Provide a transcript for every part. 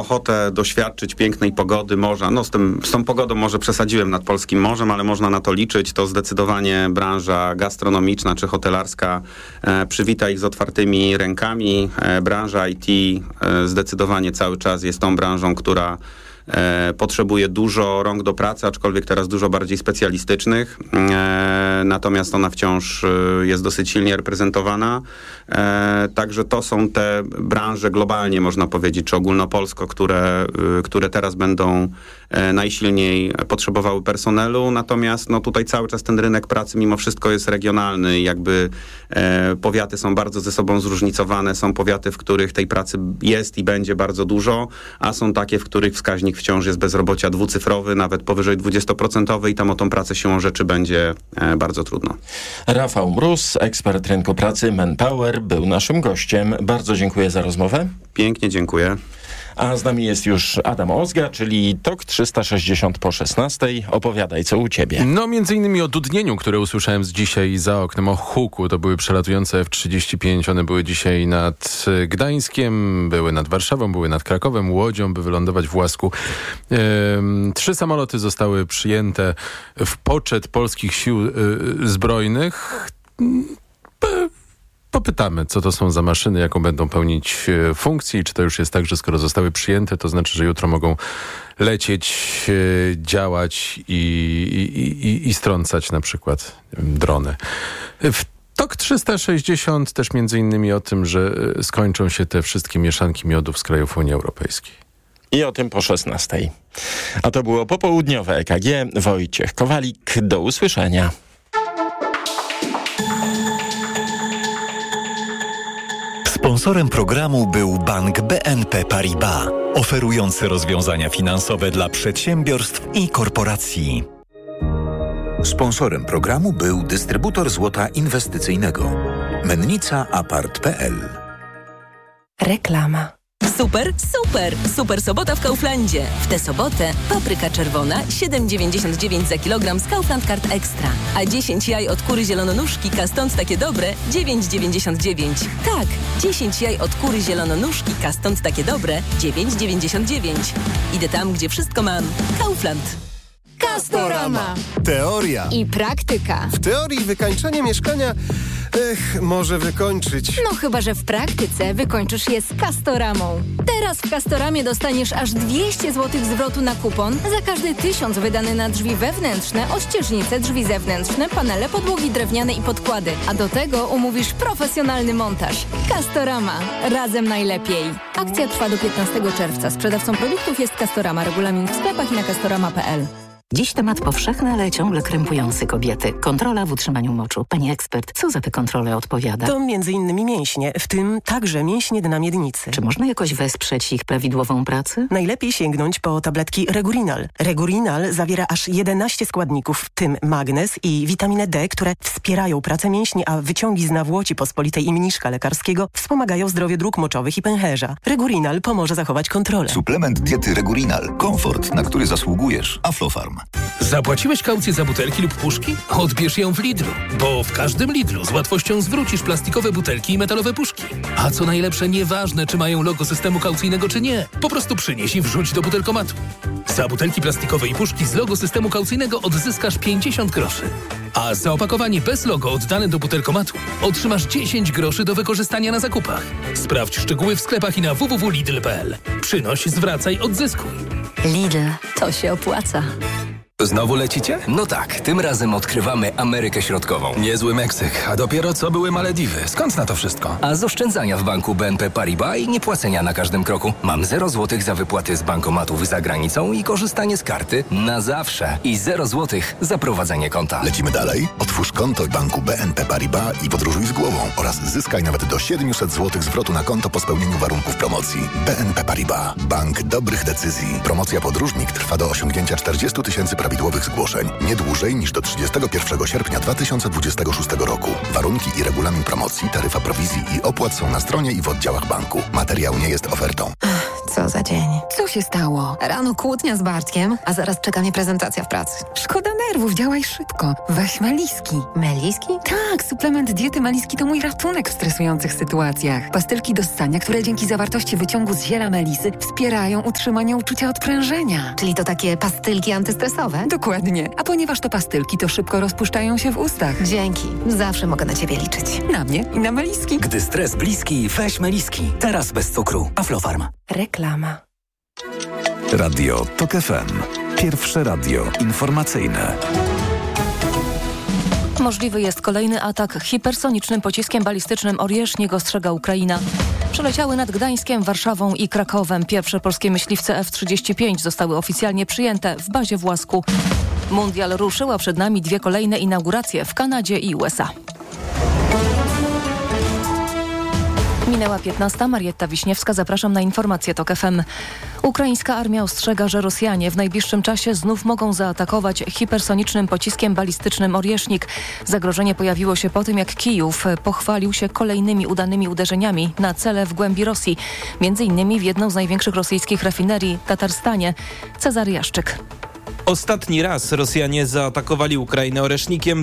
ochotę doświadczyć pięknej pogody, morza, z tą pogodą może przesadziłem nad polskim morzem, ale można na to liczyć, to zdecydowanie branża gastronomiczna czy hotelarska przywita ich z otwartymi rękami. Branża IT zdecydowanie cały czas jest tą branżą, która potrzebuje dużo rąk do pracy, aczkolwiek teraz dużo bardziej specjalistycznych. Natomiast ona wciąż jest dosyć silnie reprezentowana. Także to są te branże globalnie, można powiedzieć, czy ogólnopolsko, które teraz będą najsilniej potrzebowały personelu. Natomiast tutaj cały czas ten rynek pracy mimo wszystko jest regionalny i jakby powiaty są bardzo ze sobą zróżnicowane. Są powiaty, w których tej pracy jest i będzie bardzo dużo, a są takie, w których wskaźnik wciąż jest bezrobocia dwucyfrowy, nawet powyżej 20% i tam o tą pracę siłą rzeczy będzie bardzo trudno. Rafał Mróz, ekspert rynku pracy Manpower, był naszym gościem. Bardzo dziękuję za rozmowę. Pięknie dziękuję. A z nami jest już Adam Ozga, czyli TOK 360 po 16. Opowiadaj, co u ciebie. Między innymi o dudnieniu, które usłyszałem dzisiaj za oknem, o huku. To były przelatujące F-35. One były dzisiaj nad Gdańskiem, były nad Warszawą, były nad Krakowem, Łodzią, by wylądować w Łasku. 3 samoloty zostały przyjęte w poczet polskich sił zbrojnych. Popytamy, co to są za maszyny, jaką będą pełnić funkcję i czy to już jest tak, że skoro zostały przyjęte, to znaczy, że jutro mogą lecieć, działać i strącać na przykład drony. W TOK 360 też między innymi o tym, że skończą się te wszystkie mieszanki miodów z krajów Unii Europejskiej. I o tym po 16. A to było popołudniowe EKG. Wojciech Kowalik. Do usłyszenia. Sponsorem programu był bank BNP Paribas, oferujący rozwiązania finansowe dla przedsiębiorstw i korporacji. Sponsorem programu był dystrybutor złota inwestycyjnego Mennica Apart.pl. Reklama. Super, super! Super sobota w Kauflandzie. W tę sobotę papryka czerwona 7,99 za kilogram z Kaufland Card Extra. A 10 jaj od kury zielononóżki, stąd takie dobre, 9,99. Tak, 10 jaj od kury zielononóżki, stąd takie dobre, 9,99. Idę tam, gdzie wszystko mam. Kaufland. Castorama. Teoria I praktyka. W teorii wykańczenie mieszkania może wykończyć. No chyba, że w praktyce wykończysz je z Castoramą. Teraz w Castoramie dostaniesz aż 200 zł zwrotu na kupon za każdy 1000 wydany na drzwi wewnętrzne, ościeżnice, drzwi zewnętrzne, panele, podłogi drewniane i podkłady. A do tego umówisz profesjonalny montaż. Castorama. Razem najlepiej. Akcja trwa do 15 czerwca. Sprzedawcą produktów jest Castorama. Regulamin w sklepach i na castorama.pl. Dziś temat powszechny, ale ciągle krępujący kobiety. Kontrola w utrzymaniu moczu. Pani ekspert, co za tę kontrolę odpowiada? To m.in. mięśnie, w tym także mięśnie dna miednicy. Czy można jakoś wesprzeć ich prawidłową pracę? Najlepiej sięgnąć po tabletki Regurinal. Regurinal zawiera aż 11 składników, w tym magnez i witaminę D, które wspierają pracę mięśni, a wyciągi z nawłoci pospolitej i mniszka lekarskiego wspomagają zdrowie dróg moczowych i pęcherza. Regurinal pomoże zachować kontrolę. Suplement diety Regurinal. Komfort, na który zasługujesz. Aflofarm. Zapłaciłeś kaucję za butelki lub puszki? Odbierz ją w Lidlu, bo w każdym Lidlu z łatwością zwrócisz plastikowe butelki i metalowe puszki. A co najlepsze, nieważne, czy mają logo systemu kaucyjnego, czy nie. Po prostu przynieś i wrzuć do butelkomatu. Za butelki plastikowe i puszki z logo systemu kaucyjnego odzyskasz 50 groszy. A za opakowanie bez logo oddane do butelkomatu otrzymasz 10 groszy do wykorzystania na zakupach. Sprawdź szczegóły w sklepach i na www.lidl.pl. Przynoś, zwracaj, odzyskuj. Lidl, to się opłaca. Znowu lecicie? No tak, tym razem odkrywamy Amerykę Środkową. Niezły Meksyk, a dopiero co były Malediwy. Skąd na to wszystko? A z oszczędzania w banku BNP Paribas i niepłacenia na każdym kroku. Mam 0 zł za wypłaty z bankomatów za granicą i korzystanie z karty na zawsze. I 0 zł za prowadzenie konta. Lecimy dalej? Otwórz konto w banku BNP Paribas i podróżuj z głową oraz zyskaj nawet do 700 zł zwrotu na konto po spełnieniu warunków promocji. BNP Paribas. Bank dobrych decyzji. Promocja podróżnik trwa do osiągnięcia 40 000 prawidłowych zgłoszeń. Nie dłużej niż do 31 sierpnia 2026 roku. Warunki i regulamin promocji, taryfa prowizji i opłat są na stronie i w oddziałach banku. Materiał nie jest ofertą. Co za dzień. Co się stało? Rano kłótnia z Bartkiem, a zaraz czeka mnie prezentacja w pracy. Szkoda nerwów, działaj szybko. Weź Meliski. Meliski? Tak, suplement diety Meliski to mój ratunek w stresujących sytuacjach. Pastylki do ssania, które dzięki zawartości wyciągu z ziela melisy wspierają utrzymanie uczucia odprężenia. Czyli to takie pastylki antystresowe? Dokładnie. A ponieważ to pastylki, to szybko rozpuszczają się w ustach. Dzięki. Zawsze mogę na ciebie liczyć. Na mnie i na Meliski. Gdy stres bliski, weź Meliski. Teraz bez cukru. Aflofarm. Reklama. Radio TOK FM. Pierwsze radio informacyjne. Możliwy jest kolejny atak hipersonicznym pociskiem balistycznym Orjesznik, ostrzega Ukraina. Przeleciały nad Gdańskiem, Warszawą i Krakowem. Pierwsze polskie myśliwce F-35 zostały oficjalnie przyjęte w bazie w Łasku. Mundial ruszył, a przed nami 2 kolejne inauguracje w Kanadzie i USA. Minęła 15. Marietta Wiśniewska. Zapraszam na informacje TOK FM. Ukraińska armia ostrzega, że Rosjanie w najbliższym czasie znów mogą zaatakować hipersonicznym pociskiem balistycznym Orjesznik. Zagrożenie pojawiło się po tym, jak Kijów pochwalił się kolejnymi udanymi uderzeniami na cele w głębi Rosji. Między innymi w jedną z największych rosyjskich rafinerii w Tatarstanie. Cezary Jaszczyk. Ostatni raz Rosjanie zaatakowali Ukrainę oresznikiem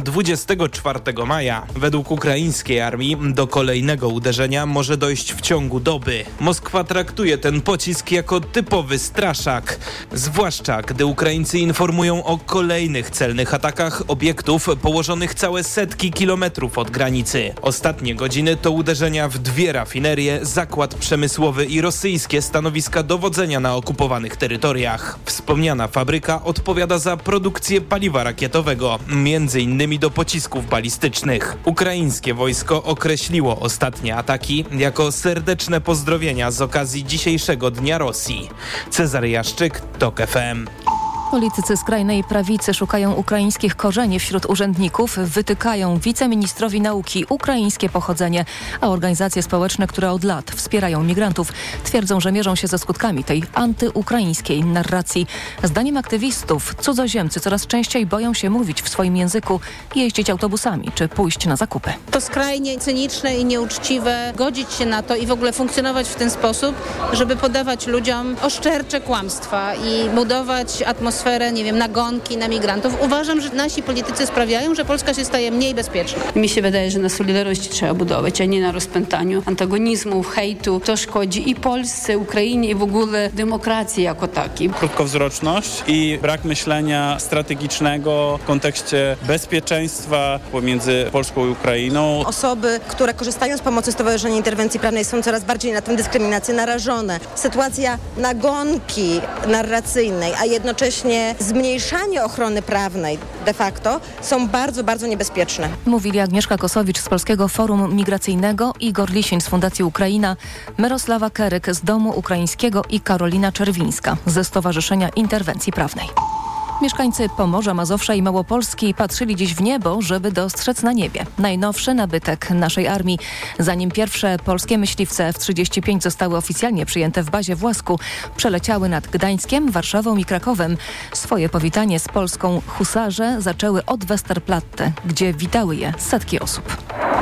24 maja. Według ukraińskiej armii do kolejnego uderzenia może dojść w ciągu doby. Moskwa traktuje ten pocisk jako typowy straszak. Zwłaszcza gdy Ukraińcy informują o kolejnych celnych atakach obiektów położonych całe setki kilometrów od granicy. Ostatnie godziny to uderzenia w 2 rafinerie, zakład przemysłowy i rosyjskie stanowiska dowodzenia na okupowanych terytoriach. Wspomniana fabryka odpowiada za produkcję paliwa rakietowego, między innymi do pocisków balistycznych. Ukraińskie wojsko określiło ostatnie ataki jako serdeczne pozdrowienia z okazji dzisiejszego Dnia Rosji. Cezary Jaszczyk, TOK FM. Politycy skrajnej prawicy szukają ukraińskich korzeni wśród urzędników, wytykają wiceministrowi nauki ukraińskie pochodzenie, a organizacje społeczne, które od lat wspierają migrantów, twierdzą, że mierzą się ze skutkami tej antyukraińskiej narracji. Zdaniem aktywistów cudzoziemcy coraz częściej boją się mówić w swoim języku, jeździć autobusami czy pójść na zakupy. To skrajnie cyniczne i nieuczciwe godzić się na to i w ogóle funkcjonować w ten sposób, żeby podawać ludziom oszczercze kłamstwa i budować atmosferę, nagonki na migrantów. Uważam, że nasi politycy sprawiają, że Polska się staje mniej bezpieczna. Mi się wydaje, że na solidarności trzeba budować, a nie na rozpętaniu antagonizmu, hejtu. To szkodzi i Polsce, Ukrainie i w ogóle demokracji jako takiej. Krótkowzroczność i brak myślenia strategicznego w kontekście bezpieczeństwa pomiędzy Polską i Ukrainą. Osoby, które korzystają z pomocy Stowarzyszenia Interwencji Prawnej, są coraz bardziej na tę dyskryminację narażone. Sytuacja nagonki narracyjnej, a jednocześnie zmniejszanie ochrony prawnej de facto są bardzo, bardzo niebezpieczne. Mówili Agnieszka Kosowicz z Polskiego Forum Migracyjnego, Igor Lisin z Fundacji Ukraina, Mirosława Keryk z Domu Ukraińskiego i Karolina Czerwińska ze Stowarzyszenia Interwencji Prawnej. Mieszkańcy Pomorza, Mazowsza i Małopolski patrzyli dziś w niebo, żeby dostrzec na niebie najnowszy nabytek naszej armii. Zanim pierwsze polskie myśliwce F-35 zostały oficjalnie przyjęte w bazie w Łasku, przeleciały nad Gdańskiem, Warszawą i Krakowem. Swoje powitanie z Polską husarze zaczęły od Westerplatte, gdzie witały je setki osób.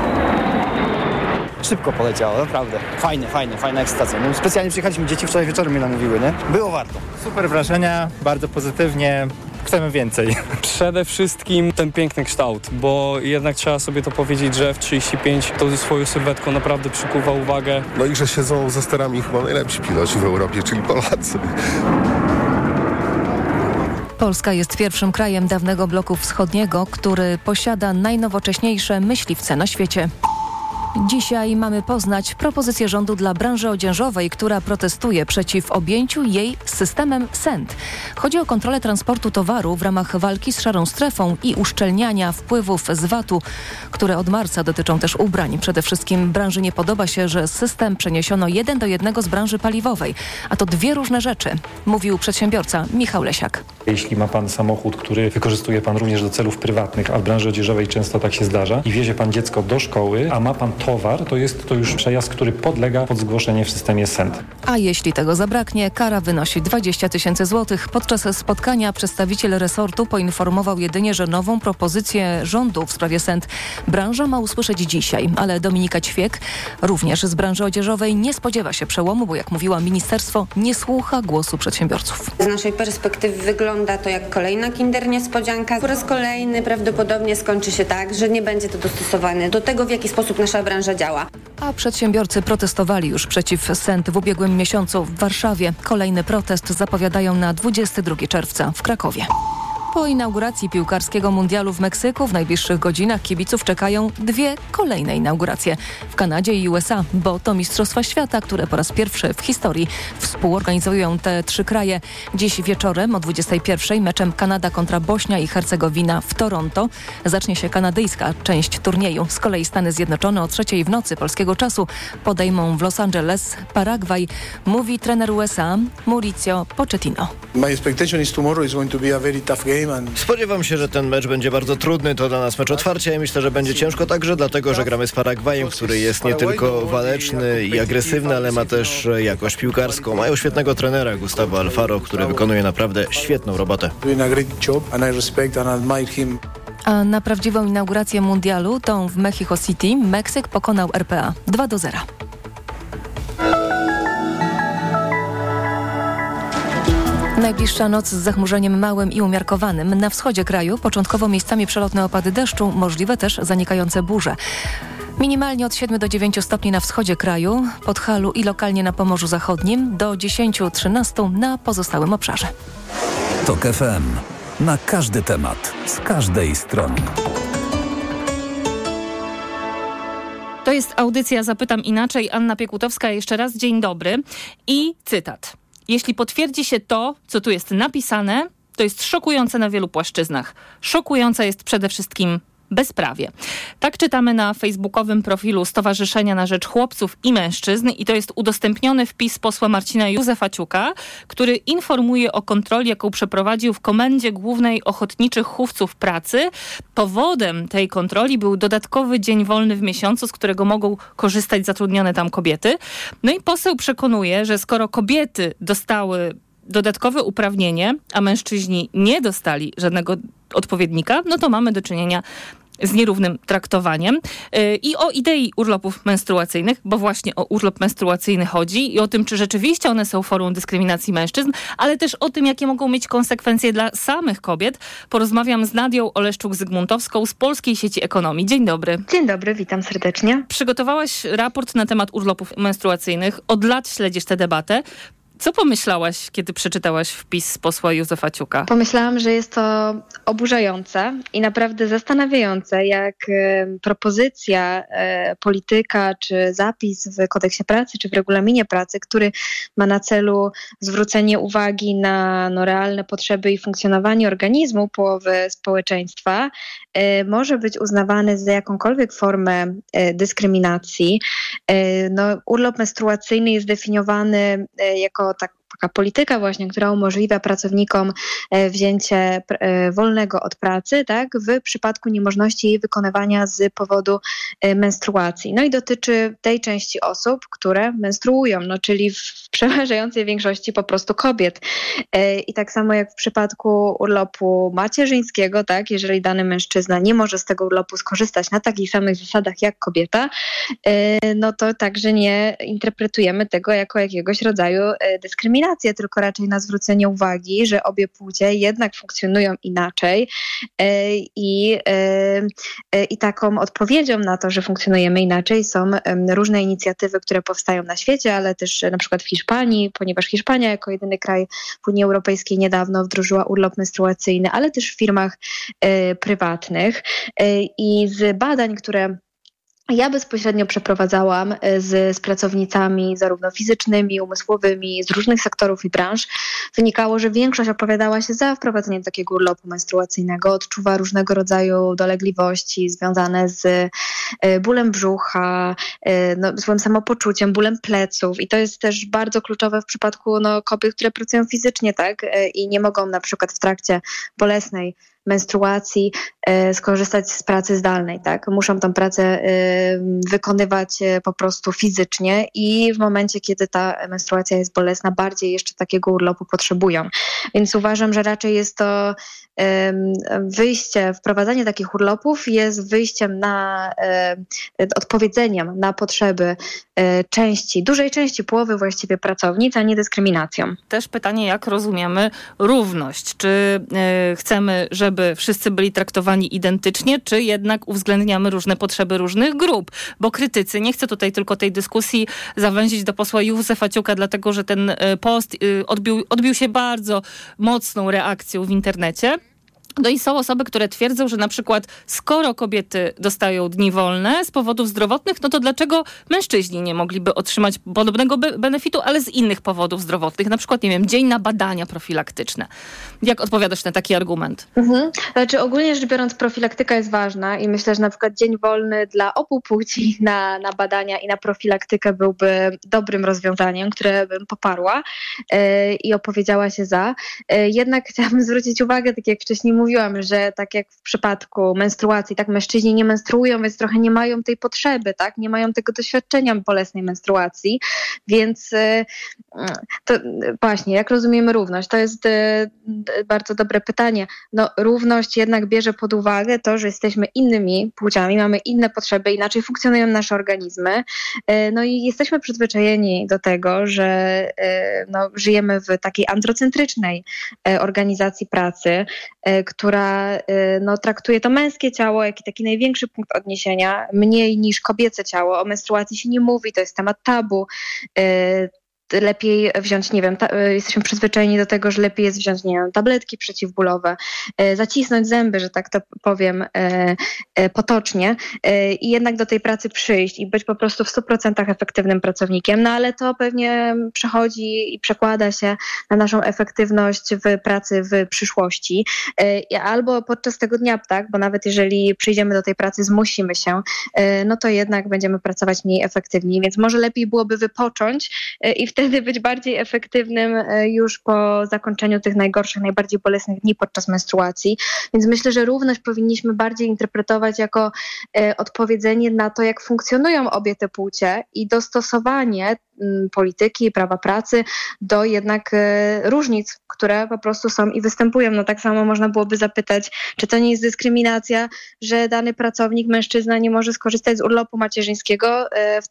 Szybko poleciało, naprawdę. Fajna ekscytacja. No, specjalnie przyjechaliśmy, dzieci wczoraj wieczorem mnie namówiły, nie? Było warto. Super wrażenia, bardzo pozytywnie. Chcemy więcej. Przede wszystkim ten piękny kształt, bo jednak trzeba sobie to powiedzieć, że F-35 to ze swoją sylwetką naprawdę przykuwa uwagę. No i że siedzą za sterami chyba najlepsi piloci w Europie, czyli Polacy. Polska jest pierwszym krajem dawnego bloku wschodniego, który posiada najnowocześniejsze myśliwce na świecie. Dzisiaj mamy poznać propozycję rządu dla branży odzieżowej, która protestuje przeciw objęciu jej systemem SENT. Chodzi o kontrolę transportu towaru w ramach walki z szarą strefą i uszczelniania wpływów z VAT-u, które od marca dotyczą też ubrań. Przede wszystkim branży nie podoba się, że system przeniesiono 1 do 1 z branży paliwowej. A to 2 różne rzeczy, mówił przedsiębiorca Michał Lesiak. Jeśli ma pan samochód, który wykorzystuje pan również do celów prywatnych, a w branży odzieżowej często tak się zdarza, i wiezie pan dziecko do szkoły, a ma pan towar, to jest to już przejazd, który podlega pod zgłoszenie w systemie SENT. A jeśli tego zabraknie, kara wynosi 20 000 złotych. Podczas spotkania przedstawiciel resortu poinformował jedynie, że nową propozycję rządu w sprawie SENT branża ma usłyszeć dzisiaj, ale Dominika Ćwiek, również z branży odzieżowej, nie spodziewa się przełomu, bo jak mówiła ministerstwo, nie słucha głosu przedsiębiorców. Z naszej perspektywy wygląda to jak kolejna Kinder niespodzianka. Po raz kolejny prawdopodobnie skończy się tak, że nie będzie to dostosowane do tego, w jaki sposób nasza branża działa. A przedsiębiorcy protestowali już przeciw SENT w ubiegłym miesiącu w Warszawie. Kolejny protest zapowiadają na 22 czerwca w Krakowie. Po inauguracji piłkarskiego mundialu w Meksyku w najbliższych godzinach kibiców czekają 2 kolejne inauguracje w Kanadzie i USA, bo to Mistrzostwa Świata, które po raz pierwszy w historii współorganizują te 3 kraje. Dziś wieczorem o 21:00 meczem Kanada kontra Bośnia i Hercegowina w Toronto zacznie się kanadyjska część turnieju. Z kolei Stany Zjednoczone o 3:00 w nocy polskiego czasu podejmą w Los Angeles Paragwaj, mówi trener USA Mauricio Pochettino. My expectation is tomorrow is going to be a very tough game. Spodziewam się, że ten mecz będzie bardzo trudny. To dla nas mecz otwarcia i myślę, że będzie ciężko także dlatego, że gramy z Paragwajem, który jest nie tylko waleczny i agresywny, ale ma też jakość piłkarską. Mają świetnego trenera Gustavo Alfaro, który wykonuje naprawdę świetną robotę. A na prawdziwą inaugurację mundialu, tą w Mexico City, Meksyk pokonał RPA 2-0. Najbliższa noc z zachmurzeniem małym i umiarkowanym. Na wschodzie kraju początkowo miejscami przelotne opady deszczu, możliwe też zanikające burze. Minimalnie od 7 do 9 stopni na wschodzie kraju, Podhalu i lokalnie na Pomorzu Zachodnim, do 10-13 na pozostałym obszarze. TOK FM. Na każdy temat, z każdej strony. To jest audycja Zapytam Inaczej. Anna Piekutowska, jeszcze raz dzień dobry. I cytat. Jeśli potwierdzi się to, co tu jest napisane, to jest szokujące na wielu płaszczyznach. Szokujące jest przede wszystkim bezprawie. Tak czytamy na facebookowym profilu Stowarzyszenia na Rzecz Chłopców i Mężczyzn i to jest udostępniony wpis posła Marcina Józefaciuka, który informuje o kontroli, jaką przeprowadził w Komendzie Głównej Ochotniczych Chówców Pracy. Powodem tej kontroli był dodatkowy dzień wolny w miesiącu, z którego mogą korzystać zatrudnione tam kobiety. No i poseł przekonuje, że skoro kobiety dostały dodatkowe uprawnienie, a mężczyźni nie dostali żadnego odpowiednika, no to mamy do czynienia z nierównym traktowaniem. I o idei urlopów menstruacyjnych, bo właśnie o urlop menstruacyjny chodzi i o tym, czy rzeczywiście one są formą dyskryminacji mężczyzn, ale też o tym, jakie mogą mieć konsekwencje dla samych kobiet. Porozmawiam z Nadią Oleszczuk-Zygmuntowską z Polskiej Sieci Ekonomii. Dzień dobry. Dzień dobry, witam serdecznie. Przygotowałaś raport na temat urlopów menstruacyjnych. Od lat śledzisz tę debatę. Co pomyślałaś, kiedy przeczytałaś wpis posła Józefaciuka? Pomyślałam, że jest to oburzające i naprawdę zastanawiające, jak propozycja polityka czy zapis w kodeksie pracy czy w regulaminie pracy, który ma na celu zwrócenie uwagi na realne potrzeby i funkcjonowanie organizmu połowy społeczeństwa, może być uznawany za jakąkolwiek formę dyskryminacji. Urlop menstruacyjny jest definiowany jako taka polityka właśnie, która umożliwia pracownikom wzięcie wolnego od pracy, tak, w przypadku niemożności jej wykonywania z powodu menstruacji. No i dotyczy tej części osób, które menstruują, czyli w przeważającej większości po prostu kobiet. I tak samo jak w przypadku urlopu macierzyńskiego, tak, jeżeli dany mężczyzna nie może z tego urlopu skorzystać na takich samych zasadach jak kobieta, no to także nie interpretujemy tego jako jakiegoś rodzaju dyskryminacji, tylko raczej na zwrócenie uwagi, że obie płcie jednak funkcjonują inaczej i taką odpowiedzią na to, że funkcjonujemy inaczej są różne inicjatywy, które powstają na świecie, ale też na przykład w Hiszpanii, ponieważ Hiszpania jako jedyny kraj w Unii Europejskiej niedawno wdrożyła urlop menstruacyjny, ale też w firmach prywatnych. I z badań, które ja bezpośrednio przeprowadzałam z pracownicami zarówno fizycznymi, umysłowymi, z różnych sektorów i branż, wynikało, że większość opowiadała się za wprowadzeniem takiego urlopu menstruacyjnego, odczuwa różnego rodzaju dolegliwości związane z bólem brzucha, złym samopoczuciem, bólem pleców i to jest też bardzo kluczowe w przypadku kobiet, które pracują fizycznie, tak, i nie mogą na przykład w trakcie bolesnej menstruacji skorzystać z pracy zdalnej, tak? Muszą tą pracę wykonywać po prostu fizycznie i w momencie, kiedy ta menstruacja jest bolesna, bardziej jeszcze takiego urlopu potrzebują. Więc uważam, że raczej jest to wprowadzanie takich urlopów jest wyjściem odpowiedzeniem na potrzeby dużej części, połowy właściwie pracownic, a nie dyskryminacją. Też pytanie, jak rozumiemy równość? Czy chcemy, żeby wszyscy byli traktowani identycznie, czy jednak uwzględniamy różne potrzeby różnych grup? Bo krytycy, nie chcę tutaj tylko tej dyskusji zawęzić do posła Józefa Ciuka, dlatego że ten post odbił się bardzo mocną reakcją w internecie. No i są osoby, które twierdzą, że na przykład skoro kobiety dostają dni wolne z powodów zdrowotnych, no to dlaczego mężczyźni nie mogliby otrzymać podobnego benefitu, ale z innych powodów zdrowotnych? Na przykład, nie wiem, dzień na badania profilaktyczne. Jak odpowiadasz na taki argument? Znaczy ogólnie rzecz biorąc profilaktyka jest ważna i myślę, że na przykład dzień wolny dla obu płci na badania i na profilaktykę byłby dobrym rozwiązaniem, które bym poparła i opowiedziała się za. Jednak chciałabym zwrócić uwagę, tak jak wcześniej mówiłam, że tak jak w przypadku menstruacji, tak mężczyźni nie menstruują, więc trochę nie mają tej potrzeby, tak? Nie mają tego doświadczenia bolesnej menstruacji, więc to właśnie, jak rozumiemy równość? To jest bardzo dobre pytanie. No, równość jednak bierze pod uwagę to, że jesteśmy innymi płciami, mamy inne potrzeby, inaczej funkcjonują nasze organizmy, no i jesteśmy przyzwyczajeni do tego, że żyjemy w takiej androcentrycznej organizacji pracy, która traktuje to męskie ciało, jak i taki największy punkt odniesienia, mniej niż kobiece ciało. O menstruacji się nie mówi, to jest temat tabu. Lepiej wziąć, nie wiem, jesteśmy przyzwyczajeni do tego, że lepiej jest wziąć, nie wiem, tabletki przeciwbólowe, zacisnąć zęby, że tak to powiem potocznie i jednak do tej pracy przyjść i być po prostu w 100% efektywnym pracownikiem, no ale to pewnie przechodzi i przekłada się na naszą efektywność w pracy w przyszłości albo podczas tego dnia, tak, bo nawet jeżeli przyjdziemy do tej pracy, zmusimy się, no to jednak będziemy pracować mniej efektywnie, więc może lepiej byłoby wypocząć i wtedy być bardziej efektywnym już po zakończeniu tych najgorszych, najbardziej bolesnych dni podczas menstruacji. Więc myślę, że równość powinniśmy bardziej interpretować jako odpowiedzenie na to, jak funkcjonują obie te płcie i dostosowanie polityki, prawa pracy do jednak różnic, które po prostu są i występują. No tak samo można byłoby zapytać, czy to nie jest dyskryminacja, że dany pracownik, mężczyzna nie może skorzystać z urlopu macierzyńskiego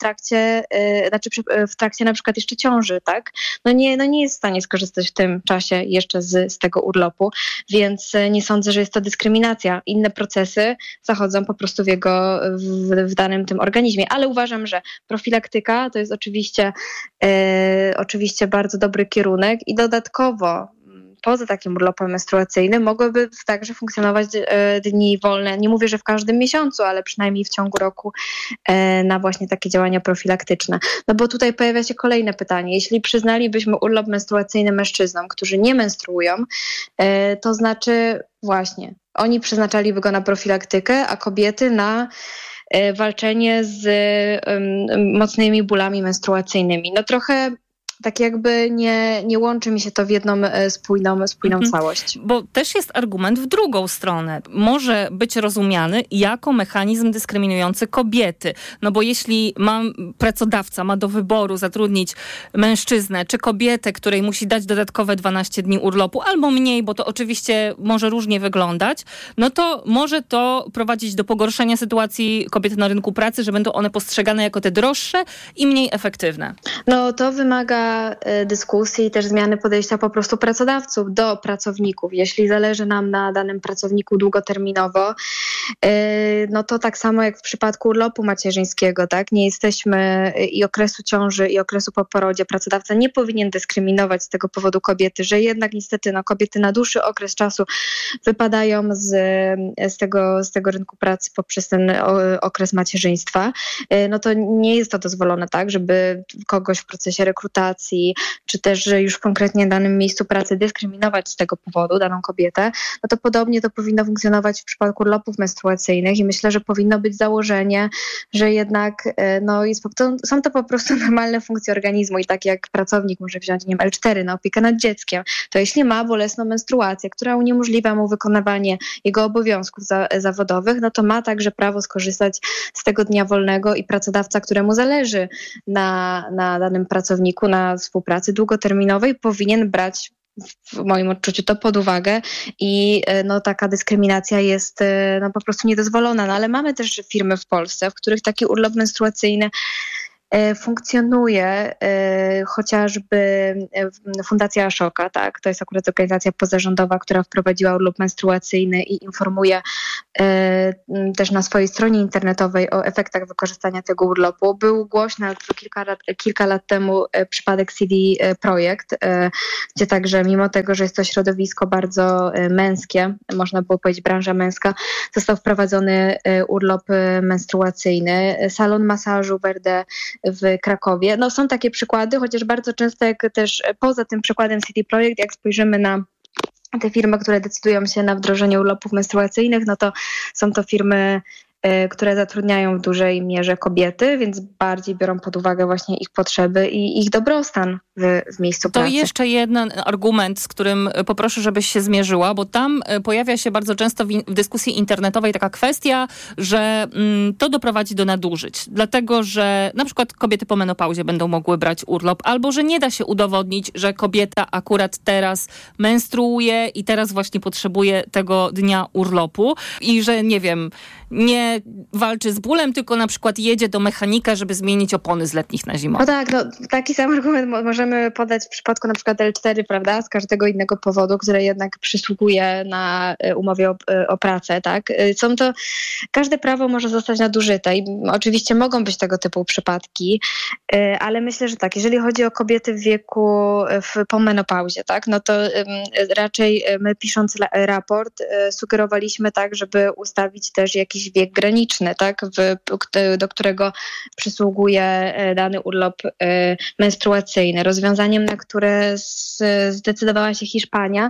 w trakcie na przykład jeszcze ciąży, tak? No nie jest w stanie skorzystać w tym czasie jeszcze z tego urlopu, więc nie sądzę, że jest to dyskryminacja. Inne procesy zachodzą po prostu w danym tym organizmie, ale uważam, że profilaktyka to jest oczywiście bardzo dobry kierunek i dodatkowo poza takim urlopem menstruacyjnym mogłyby także funkcjonować dni wolne. Nie mówię, że w każdym miesiącu, ale przynajmniej w ciągu roku na właśnie takie działania profilaktyczne. No bo tutaj pojawia się kolejne pytanie. Jeśli przyznalibyśmy urlop menstruacyjny mężczyznom, którzy nie menstruują, to znaczy właśnie oni przeznaczaliby go na profilaktykę, a kobiety na walczenie z mocnymi bólami menstruacyjnymi. No trochę tak jakby nie łączy mi się to w jedną spójną całość. Bo też jest argument w drugą stronę. Może być rozumiany jako mechanizm dyskryminujący kobiety. No bo jeśli pracodawca ma do wyboru zatrudnić mężczyznę czy kobietę, której musi dać dodatkowe 12 dni urlopu, albo mniej, bo to oczywiście może różnie wyglądać, no to może to prowadzić do pogorszenia sytuacji kobiet na rynku pracy, że będą one postrzegane jako te droższe i mniej efektywne. No to wymaga dyskusji i też zmiany podejścia po prostu pracodawców do pracowników. Jeśli zależy nam na danym pracowniku długoterminowo, no to tak samo jak w przypadku urlopu macierzyńskiego, tak? Nie jesteśmy i okresu ciąży, i okresu po porodzie. Pracodawca nie powinien dyskryminować z tego powodu kobiety, że jednak niestety kobiety na dłuższy okres czasu wypadają z tego rynku pracy poprzez ten okres macierzyństwa. No to nie jest to dozwolone, tak? Żeby kogoś w procesie rekrutacji eksploatacji, czy też że już konkretnie w danym miejscu pracy dyskryminować z tego powodu daną kobietę, no to podobnie to powinno funkcjonować w przypadku urlopów menstruacyjnych i myślę, że powinno być założenie, że jednak są to po prostu normalne funkcje organizmu i tak jak pracownik może wziąć L4 na opiekę nad dzieckiem, to jeśli ma bolesną menstruację, która uniemożliwia mu wykonywanie jego obowiązków zawodowych, no to ma także prawo skorzystać z tego dnia wolnego i pracodawca, któremu zależy na danym pracowniku, na współpracy długoterminowej, powinien brać w moim odczuciu to pod uwagę i taka dyskryminacja jest po prostu niedozwolona. No, ale mamy też firmy w Polsce, w których taki urlop menstruacyjny funkcjonuje, chociażby Fundacja Ashoka, tak? To jest akurat organizacja pozarządowa, która wprowadziła urlop menstruacyjny i informuje też na swojej stronie internetowej o efektach wykorzystania tego urlopu. Był głośny kilka lat temu przypadek CD Projekt, gdzie także mimo tego, że jest to środowisko bardzo męskie, można było powiedzieć branża męska, został wprowadzony urlop menstruacyjny. Salon masażu Verde w Krakowie. No są takie przykłady, chociaż bardzo często jak też poza tym przykładem CD Projekt, jak spojrzymy na te firmy, które decydują się na wdrożenie urlopów menstruacyjnych, no to są to firmy, które zatrudniają w dużej mierze kobiety, więc bardziej biorą pod uwagę właśnie ich potrzeby i ich dobrostan w miejscu pracy. To jeszcze jeden argument, z którym poproszę, żebyś się zmierzyła, bo tam pojawia się bardzo często w dyskusji internetowej taka kwestia, że to doprowadzi do nadużyć. Dlatego, że na przykład kobiety po menopauzie będą mogły brać urlop, albo że nie da się udowodnić, że kobieta akurat teraz menstruuje i teraz właśnie potrzebuje tego dnia urlopu i że nie walczy z bólem, tylko na przykład jedzie do mechanika, żeby zmienić opony z letnich na zimowe. No tak, taki sam argument możemy podać w przypadku na przykład L4, prawda, z każdego innego powodu, który jednak przysługuje na umowie o pracę, tak. Każde prawo może zostać nadużyte i oczywiście mogą być tego typu przypadki, ale myślę, że tak, jeżeli chodzi o kobiety w wieku po menopauzie, tak, no to raczej my pisząc raport sugerowaliśmy tak, żeby ustawić też jakiś wiek graniczny, tak, do którego przysługuje dany urlop menstruacyjny. Rozwiązaniem, na które zdecydowała się Hiszpania,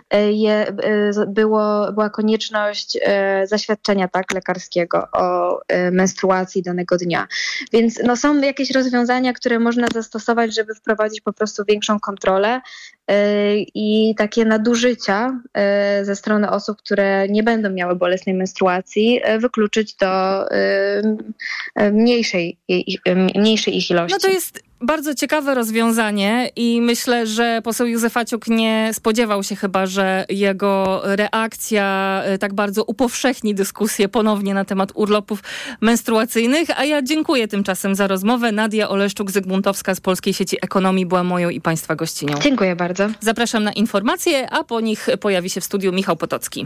była konieczność zaświadczenia lekarskiego o menstruacji danego dnia. Więc są jakieś rozwiązania, które można zastosować, żeby wprowadzić po prostu większą kontrolę i takie nadużycia ze strony osób, które nie będą miały bolesnej menstruacji, wykluczyć do mniejszej ich ilości. No to jest bardzo ciekawe rozwiązanie i myślę, że poseł Józefaciuk nie spodziewał się chyba, że jego reakcja tak bardzo upowszechni dyskusję ponownie na temat urlopów menstruacyjnych, a ja dziękuję tymczasem za rozmowę. Nadia Oleszczuk-Zygmuntowska z Polskiej Sieci Ekonomii była moją i Państwa gościnią. Dziękuję bardzo. Zapraszam na informacje, a po nich pojawi się w studiu Michał Potocki.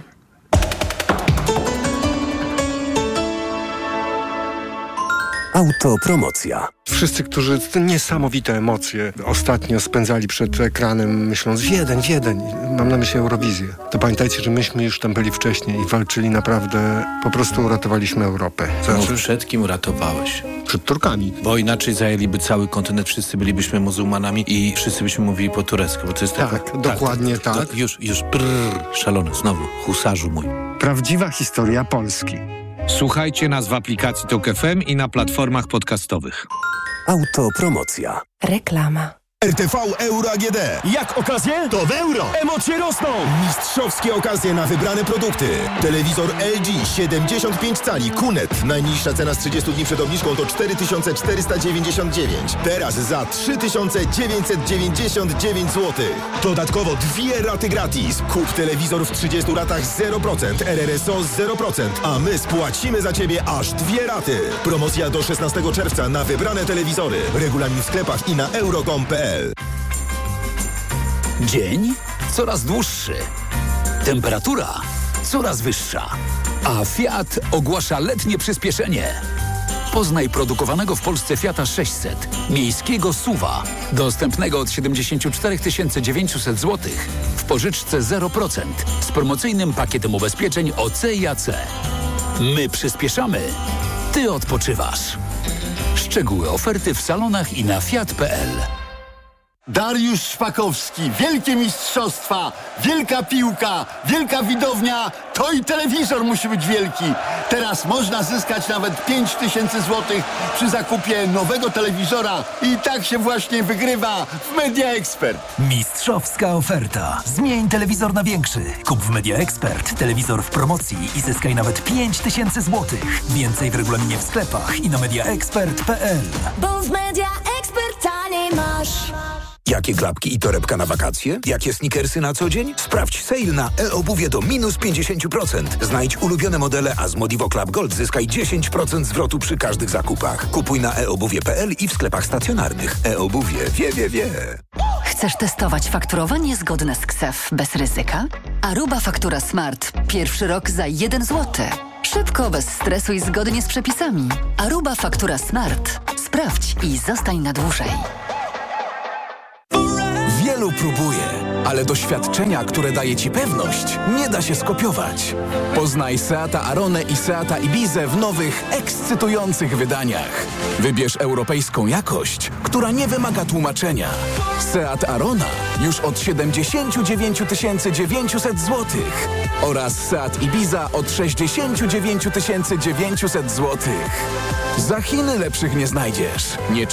Autopromocja. Wszyscy, którzy te niesamowite emocje ostatnio spędzali przed ekranem, myśląc Wiedeń, mam na myśli Eurowizję, to pamiętajcie, że myśmy już tam byli wcześniej i walczyli naprawdę, po prostu uratowaliśmy Europę. Przed kim uratowałeś? Przed Turkami. Bo inaczej zajęliby cały kontynent, wszyscy bylibyśmy muzułmanami i wszyscy byśmy mówili po turecku, bo to jest dokładnie tak. Już szalony, znowu, husarzu mój. Prawdziwa historia Polski. Słuchajcie nas w aplikacji TOK FM i na platformach podcastowych. Autopromocja. Reklama. RTV Euro AGD. Jak okazje? To w euro. Emocje rosną. Mistrzowskie okazje na wybrane produkty. Telewizor LG 75 cali QNET. Najniższa cena z 30 dni przed obniżką to 4499. Teraz za 3999 zł. Dodatkowo 2 raty gratis. Kup telewizor w 30 ratach 0%, RRSO 0%, a my spłacimy za Ciebie aż 2 raty. Promocja do 16 czerwca na wybrane telewizory. Regulamin w sklepach i na euro.com.pl. Dzień coraz dłuższy. Temperatura coraz wyższa. A Fiat ogłasza letnie przyspieszenie. Poznaj produkowanego w Polsce Fiata 600, miejskiego SUV-a, dostępnego od 74 900 zł, w pożyczce 0%, z promocyjnym pakietem ubezpieczeń OC i AC. My przyspieszamy, Ty odpoczywasz. Szczegóły oferty w salonach i na fiat.pl. Dariusz Szpakowski, wielkie mistrzostwa, wielka piłka, wielka widownia, to i telewizor musi być wielki. Teraz można zyskać nawet 5000 zł przy zakupie nowego telewizora i tak się właśnie wygrywa w Media Expert. Mistrzowska oferta. Zmień telewizor na większy. Kup w Media Expert telewizor w promocji i zyskaj nawet 5000 zł. Więcej w regulaminie w sklepach i na mediaexpert.pl. Bo w Media Expert taniej masz. Jakie klapki i torebka na wakacje? Jakie sneakersy na co dzień? Sprawdź sale na e-obuwie do minus 50%. Znajdź ulubione modele, a z Modivo Club Gold zyskaj 10% zwrotu przy każdych zakupach. Kupuj na eobuwie.pl i w sklepach stacjonarnych. E-obuwie wie. Chcesz testować fakturowanie zgodne z KSEF bez ryzyka? Aruba Faktura Smart. Pierwszy rok za 1 zł. Szybko, bez stresu i zgodnie z przepisami. Aruba Faktura Smart. Sprawdź i zostań na dłużej. Wielu próbuje, ale doświadczenia, które daje Ci pewność, nie da się skopiować. Poznaj Seata Aronę i Seata Ibizę w nowych, ekscytujących wydaniach. Wybierz europejską jakość, która nie wymaga tłumaczenia. Seat Arona już od 79 900 zł oraz Seat Ibiza od 69 900 zł. Za Chiny lepszych nie znajdziesz. Nie